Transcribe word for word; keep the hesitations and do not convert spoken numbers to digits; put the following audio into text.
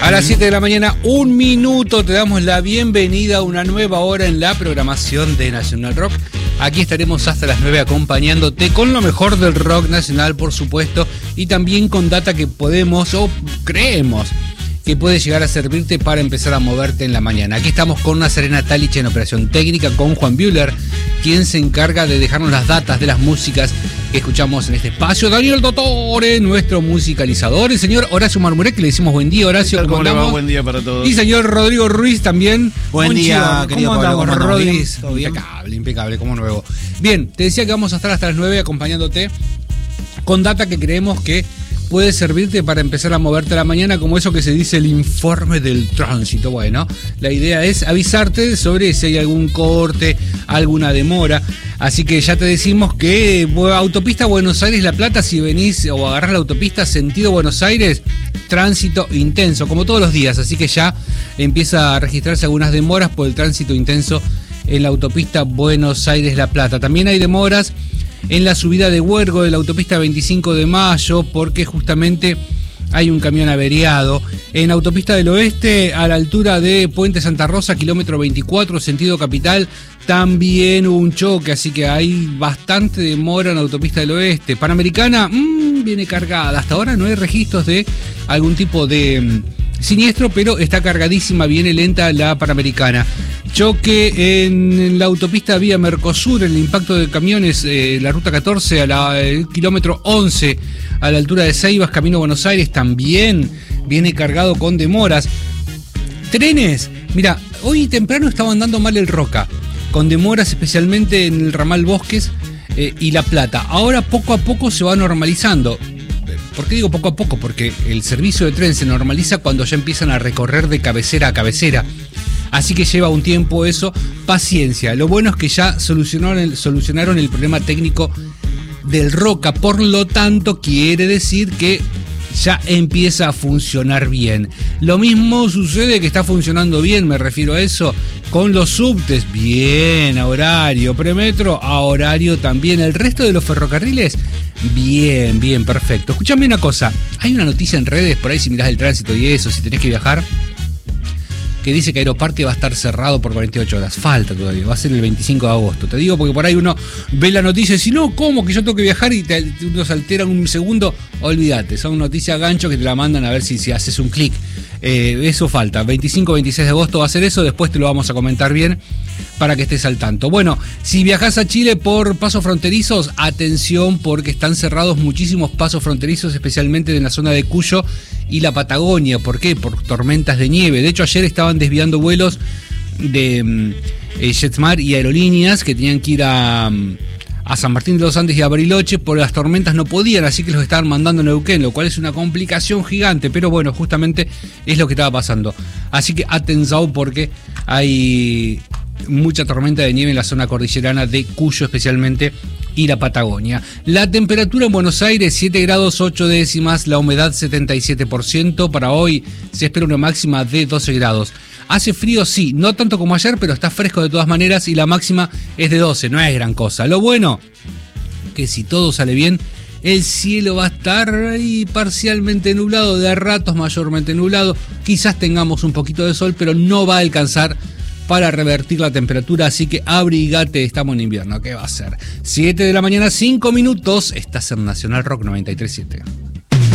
A las siete de la mañana, un minuto, te damos la bienvenida a una nueva hora en la programación de Nacional Rock. Aquí estaremos hasta las nueve acompañándote con lo mejor del rock nacional, por supuesto, y también con data que podemos o creemos que puede llegar a servirte para empezar a moverte en la mañana. Aquí estamos con una Serena Talich en operación técnica, con Juan Bühler, quien se encarga de dejarnos las datas de las músicas que escuchamos en este espacio. Daniel Dottore, nuestro musicalizador. El señor Horacio Marmurek, que le decimos buen día, Horacio. ¿Cómo le va? Buen día para todos. Y señor Rodrigo Ruiz también. Buen Buen día, chido. querido ¿Cómo Pablo? andamos, ¿Cómo andamos? Rodríguez? ¿Todo bien? Impecable, impecable, como nuevo. Bien, te decía que vamos a estar hasta las nueve acompañándote con data que creemos que puede servirte para empezar a moverte a la mañana, como eso que se dice el informe del tránsito. Bueno, la idea es avisarte sobre si hay algún corte, alguna demora. Así que ya te decimos que autopista Buenos Aires-La Plata, si venís o agarrás la autopista sentido Buenos Aires, tránsito intenso, como todos los días. Así que ya empieza a registrarse algunas demoras por el tránsito intenso en la autopista Buenos Aires-La Plata. También hay demoras en la subida de Huergo de la autopista veinticinco de mayo, porque justamente hay un camión averiado. En autopista del oeste, a la altura de Puente Santa Rosa, kilómetro veinticuatro, sentido capital, también hubo un choque, así que hay bastante demora en la autopista del oeste. Panamericana, mmm, viene cargada. Hasta ahora no hay registros de algún tipo de mmm, siniestro, pero está cargadísima, viene lenta la Panamericana. Choque en la autopista vía Mercosur, el impacto de camiones, eh, la ruta catorce, a la, el kilómetro once, a la altura de Ceibas, camino a Buenos Aires, también viene cargado con demoras. Trenes, mira, hoy temprano estaba andando mal el Roca, con demoras especialmente en el ramal Bosques eh, y La Plata. Ahora poco a poco se va normalizando. ¿Por qué digo poco a poco? Porque el servicio de tren se normaliza cuando ya empiezan a recorrer de cabecera a cabecera. Así que lleva un tiempo eso, paciencia. Lo bueno es que ya solucionaron el, solucionaron el problema técnico del Roca, por lo tanto quiere decir que ya empieza a funcionar bien. Lo mismo sucede que está funcionando bien, me refiero a eso, con los subtes, bien, a horario, premetro, a horario también. El resto de los ferrocarriles, bien, bien, perfecto. Escúchame una cosa, hay una noticia en redes, por ahí si mirás el tránsito y eso, si tenés que viajar, que dice que Aeroparque va a estar cerrado por cuarenta y ocho horas. Falta todavía, va a ser el veinticinco de agosto. Te digo porque por ahí uno ve la noticia y dice, no, ¿cómo que yo tengo que viajar? Y te, uno se altera un segundo. Olvídate, son noticias gancho que te la mandan a ver si, si haces un clic. Eh, eso falta, veinticinco veintiséis de agosto va a ser eso, después te lo vamos a comentar bien para que estés al tanto. Bueno, si viajás a Chile por pasos fronterizos, atención porque están cerrados muchísimos pasos fronterizos, especialmente en la zona de Cuyo y la Patagonia. ¿Por qué? Por tormentas de nieve. De hecho, ayer estaban desviando vuelos de eh, JetSmart y aerolíneas que tenían que ir a, a San Martín de los Andes y a Bariloche, por las tormentas no podían, así que los estaban mandando a Neuquén, lo cual es una complicación gigante, pero bueno, justamente es lo que estaba pasando. Así que atención porque hay mucha tormenta de nieve en la zona cordillerana de Cuyo especialmente y la Patagonia. La temperatura en Buenos Aires siete grados ocho décimas, la humedad setenta y siete por ciento. Para hoy se espera una máxima de doce grados. Hace frío, sí, no tanto como ayer, pero está fresco de todas maneras y la máxima es de doce, no es gran cosa. Lo bueno, que si todo sale bien, el cielo va a estar ahí parcialmente nublado, de a ratos mayormente nublado. Quizás tengamos un poquito de sol, pero no va a alcanzar para revertir la temperatura, así que abrigate, estamos en invierno, ¿qué va a ser? siete de la mañana, cinco minutos, estás en Nacional Rock noventa y tres punto siete.